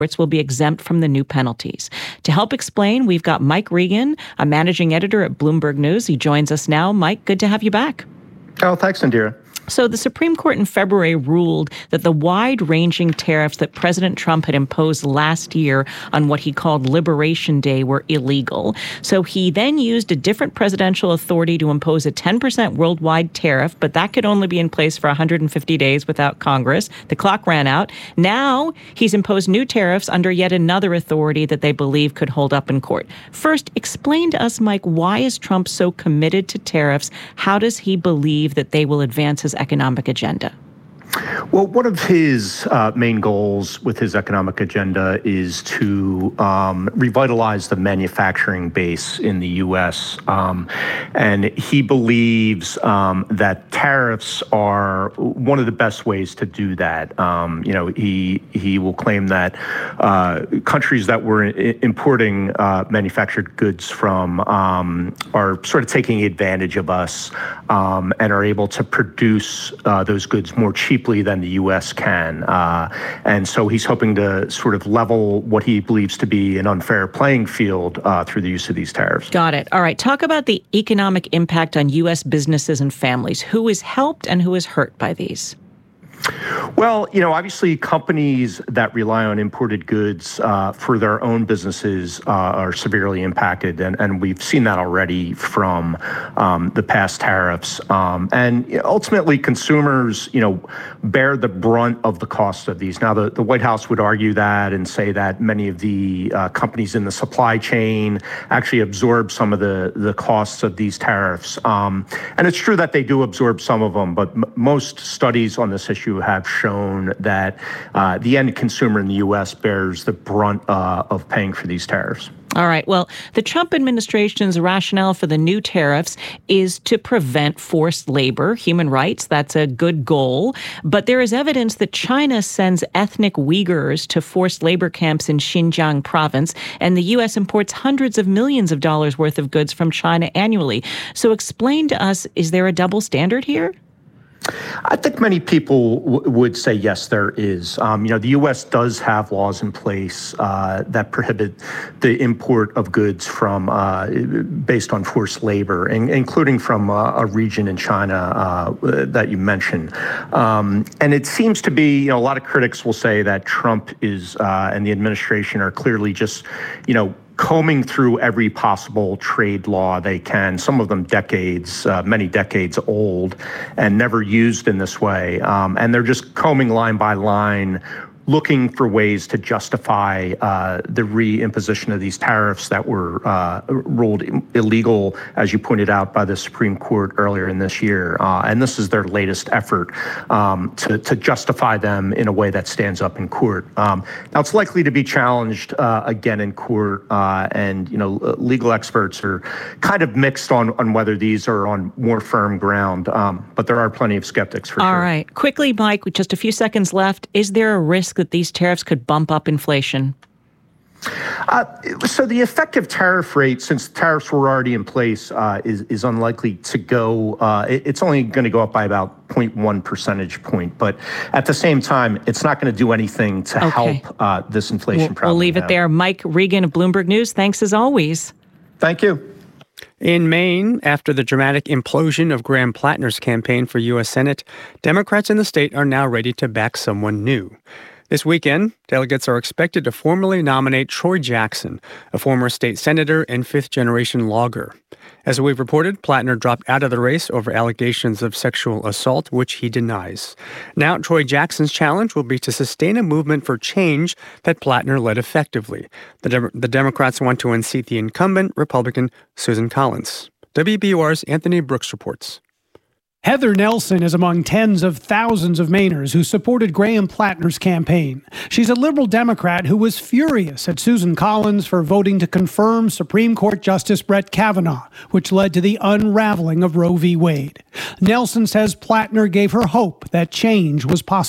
will be exempt from the new penalties. To help explain, we've got Mike Regan, a managing editor at Bloomberg News. He joins us now. Mike, good to have you back. Oh, thanks, Indira. So the Supreme Court in February ruled that the wide-ranging tariffs that President Trump had imposed last year on what he called Liberation Day were illegal. So he then used a different presidential authority to impose a 10% worldwide tariff, but that could only be in place for 150 days without Congress. The clock ran out. Now he's imposed new tariffs under yet another authority that they believe could hold up in court. First, explain to us, Mike, why is Trump so committed to tariffs? How does he believe that they will advance his economic agenda? Well, one of his main goals with his economic agenda is to revitalize the manufacturing base in the U.S. And he believes that tariffs are one of the best ways to do that. He will claim that countries that we're importing manufactured goods from are sort of taking advantage of us and are able to produce those goods more cheaply than the U.S. can. And so he's hoping to sort of level what he believes to be an unfair playing field through the use of these tariffs. Got it. All right. Talk about the economic impact on U.S. businesses and families. Who is helped and who is hurt by these? Well, obviously companies that rely on imported goods for their own businesses are severely impacted. And we've seen that already from the past tariffs. And ultimately consumers, bear the brunt of the cost of these. Now, the White House would argue that and say that many of the companies in the supply chain actually absorb some of the costs of these tariffs. And it's true that they do absorb some of them, but most studies on this issue have shown that the end consumer in the U.S. bears the brunt of paying for these tariffs. All right. Well, the Trump administration's rationale for the new tariffs is to prevent forced labor, human rights. That's a good goal. But there is evidence that China sends ethnic Uyghurs to forced labor camps in Xinjiang province, and the U.S. imports hundreds of millions of dollars worth of goods from China annually. So explain to us, is there a double standard here? I think many people would say, yes, there is. The U.S. does have laws in place that prohibit the import of goods from based on forced labor, including from a region in China that you mentioned. And it seems to be, a lot of critics will say that Trump is and the administration are clearly just, combing through every possible trade law they can, some of them many decades old and never used in this way. And they're just combing line by line, looking for ways to justify the reimposition of these tariffs that were ruled illegal, as you pointed out, by the Supreme Court earlier in this year. And this is their latest effort to justify them in a way that stands up in court. Now, it's likely to be challenged again in court, and legal experts are kind of mixed on whether these are on more firm ground, but there are plenty of skeptics for sure. All right. Quickly, Mike, with just a few seconds left, is there a risk that these tariffs could bump up inflation? So the effective tariff rate, since tariffs were already in place, is unlikely to go. It's only going to go up by about 0.1 percentage point. But at the same time, it's not going to do anything to help this inflation problem. We'll leave it there. Mike Regan of Bloomberg News, thanks as always. Thank you. In Maine, after the dramatic implosion of Graham Plattner's campaign for U.S. Senate, Democrats in the state are now ready to back someone new. This weekend, delegates are expected to formally nominate Troy Jackson, a former state senator and fifth-generation logger. As we've reported, Plattner dropped out of the race over allegations of sexual assault, which he denies. Now, Troy Jackson's challenge will be to sustain a movement for change that Plattner led effectively. The Democrats want to unseat the incumbent Republican Susan Collins. WBUR's Anthony Brooks reports. Heather Nelson is among tens of thousands of Mainers who supported Graham Plattner's campaign. She's a liberal Democrat who was furious at Susan Collins for voting to confirm Supreme Court Justice Brett Kavanaugh, which led to the unraveling of Roe v. Wade. Nelson says Plattner gave her hope that change was possible.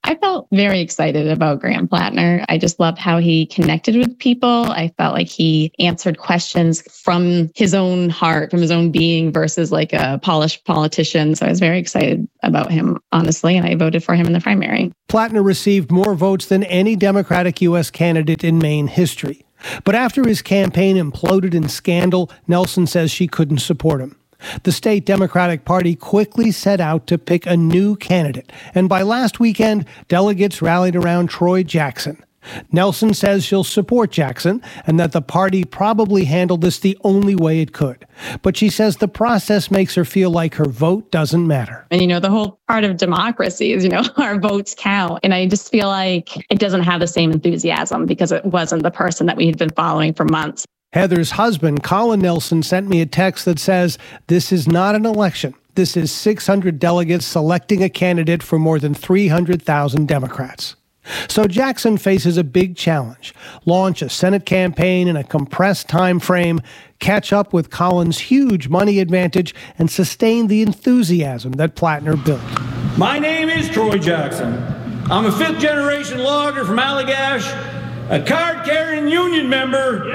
I felt very excited about Graham Plattner. I just loved how he connected with people. I felt like he answered questions from his own heart, from his own being, versus like a polished politician. So I was very excited about him, honestly, and I voted for him in the primary. Plattner received more votes than any Democratic U.S. candidate in Maine history. But after his campaign imploded in scandal, Nelson says she couldn't support him. The state Democratic Party quickly set out to pick a new candidate, and by last weekend, delegates rallied around Troy Jackson. Nelson says she'll support Jackson and that the party probably handled this the only way it could. But she says the process makes her feel like her vote doesn't matter. And, the whole part of democracy is, our votes count. And I just feel like it doesn't have the same enthusiasm because it wasn't the person that we had been following for months. Heather's husband, Colin Nelson, sent me a text that says, "This is not an election. This is 600 delegates selecting a candidate for more than 300,000 Democrats." So Jackson faces a big challenge: launch a Senate campaign in a compressed time frame, catch up with Colin's huge money advantage, and sustain the enthusiasm that Plattner built. My name is Troy Jackson. I'm a fifth-generation logger from Allagash, a card-carrying union member.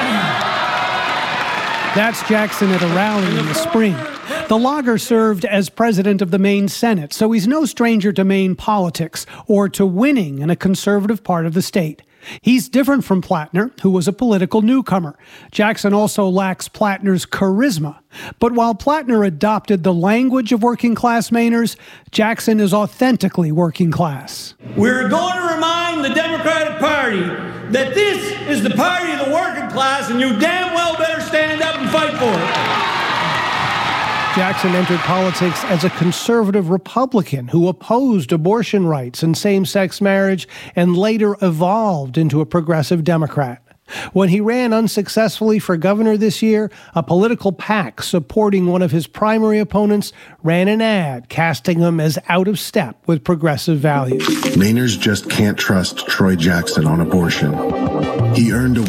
That's Jackson at a rally in the spring. The logger served as president of the Maine Senate, so he's no stranger to Maine politics or to winning in a conservative part of the state. He's different from Plattner, who was a political newcomer. Jackson also lacks Plattner's charisma. But while Plattner adopted the language of working-class Mainers, Jackson is authentically working class. We're going to remind the Democratic Party that this is the party of the working class, and you damn well better stand up and fight for it. Jackson entered politics as a conservative Republican who opposed abortion rights and same-sex marriage and later evolved into a progressive Democrat. When he ran unsuccessfully for governor this year, a political PAC supporting one of his primary opponents ran an ad casting him as out of step with progressive values. Mainers just can't trust Troy Jackson on abortion. He earned a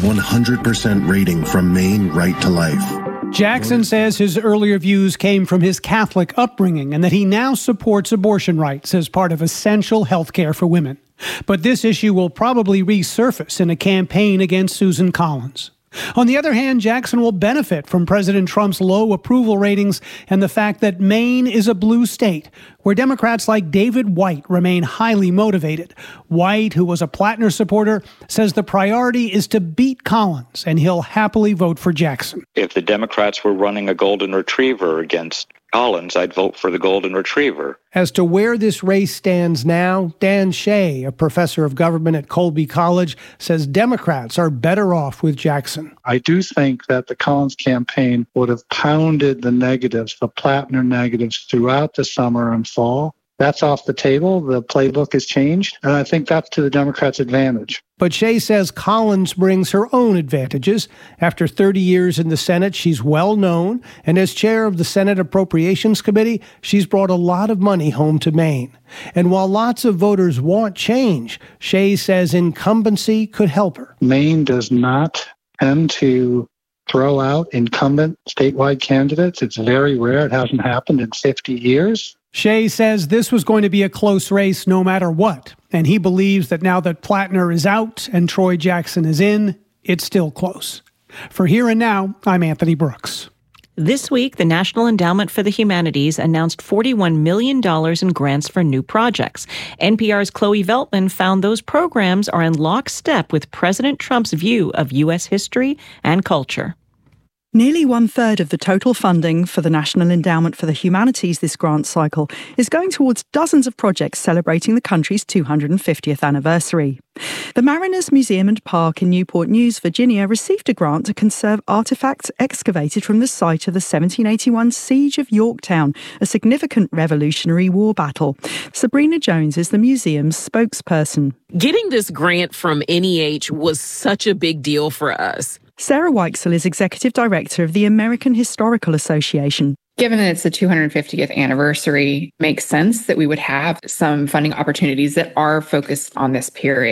100% rating from Maine Right to Life. Jackson says his earlier views came from his Catholic upbringing and that he now supports abortion rights as part of essential health care for women. But this issue will probably resurface in a campaign against Susan Collins. On the other hand, Jackson will benefit from President Trump's low approval ratings and the fact that Maine is a blue state, where Democrats like David White remain highly motivated. White, who was a Plattner supporter, says the priority is to beat Collins, and he'll happily vote for Jackson. If the Democrats were running a golden retriever against Collins, I'd vote for the golden retriever. As to where this race stands now, Dan Shea, a professor of government at Colby College, says Democrats are better off with Jackson. I do think that the Collins campaign would have pounded the negatives, the Plattner negatives, throughout the summer and fall. That's off the table. The playbook has changed, and I think that's to the Democrats' advantage. But Shea says Collins brings her own advantages. After 30 years in the Senate, she's well known, and as chair of the Senate Appropriations Committee, she's brought a lot of money home to Maine. And while lots of voters want change, Shea says incumbency could help her. Maine does not tend to throw out incumbent statewide candidates. It's very rare. It hasn't happened in 50 years. Shea says this was going to be a close race no matter what, and he believes that now that Plattner is out and Troy Jackson is in, it's still close. For Here and Now, I'm Anthony Brooks. This week, the National Endowment for the Humanities announced $41 million in grants for new projects. NPR's Chloe Veltman found those programs are in lockstep with President Trump's view of U.S. history and culture. Nearly one-third of the total funding for the National Endowment for the Humanities this grant cycle is going towards dozens of projects celebrating the country's 250th anniversary. The Mariners Museum and Park in Newport News, Virginia, received a grant to conserve artifacts excavated from the site of the 1781 Siege of Yorktown, a significant Revolutionary War battle. Sabrina Jones is the museum's spokesperson. Getting this grant from NEH was such a big deal for us. Sarah Weichsel is Executive Director of the American Historical Association. Given that it's the 250th anniversary, makes sense that we would have some funding opportunities that are focused on this period.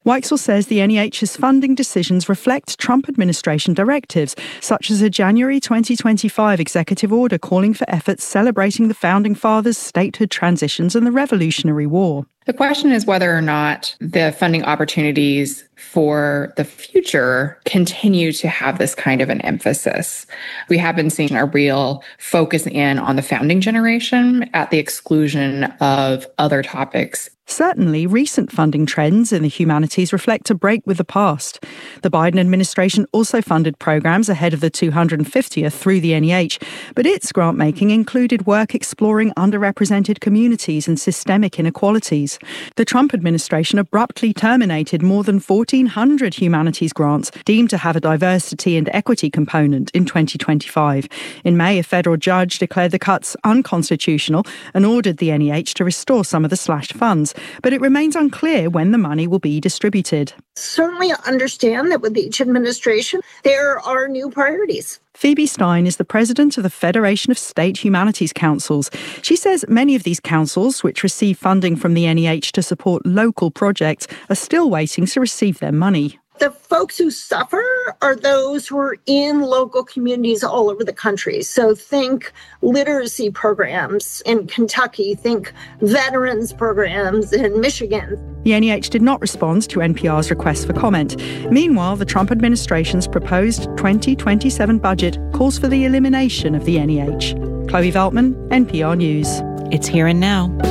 Weichsel says the NEH's funding decisions reflect Trump administration directives, such as a January 2025 executive order calling for efforts celebrating the Founding Fathers' statehood transitions and the Revolutionary War. The question is whether or not the funding opportunities for the future continue to have this kind of an emphasis. We have been seeing a real focus in on the founding generation at the exclusion of other topics. Certainly, recent funding trends in the humanities reflect a break with the past. The Biden administration also funded programs ahead of the 250th through the NEH, but its grant-making included work exploring underrepresented communities and systemic inequalities. The Trump administration abruptly terminated more than 1,400 humanities grants deemed to have a diversity and equity component in 2025. In May, a federal judge declared the cuts unconstitutional and ordered the NEH to restore some of the slashed funds. But it remains unclear when the money will be distributed. Certainly understand that with each administration, there are new priorities. Phoebe Stein is the president of the Federation of State Humanities Councils. She says many of these councils, which receive funding from the NEH to support local projects, are still waiting to receive their money. The folks who suffer are those who are in local communities all over the country. So think literacy programs in Kentucky, think veterans programs in Michigan. The NEH did not respond to NPR's request for comment. Meanwhile, the Trump administration's proposed 2027 budget calls for the elimination of the NEH. Chloe Veltman, NPR News. It's Here and Now.